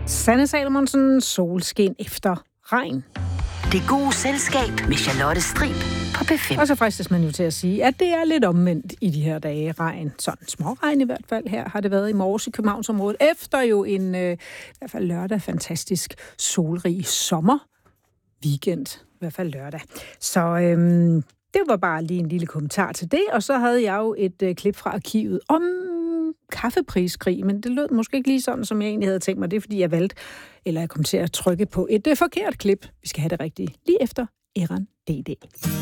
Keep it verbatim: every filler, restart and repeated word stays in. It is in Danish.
Sanne Salomonsen, solskin efter regn. Det gode selskab med Charlotte Strib på P fem. Og så fristes man jo til at sige, at det er lidt omvendt i de her dage. Regn, sådan småregn i hvert fald. Her har det været i morges i Københavnsområdet. Efter jo en, øh, i hvert fald lørdag, fantastisk solrig sommer. Weekend, i hvert fald lørdag. Så øhm, det var bare lige en lille kommentar til det. Og så havde jeg jo et øh, klip fra arkivet om kaffepriskrig, men det lød måske ikke lige sådan, som jeg egentlig havde tænkt mig. Det er, fordi jeg valgte, eller jeg kom til at trykke på et øh, forkert klip. Vi skal have det rigtige lige efter Eran D D.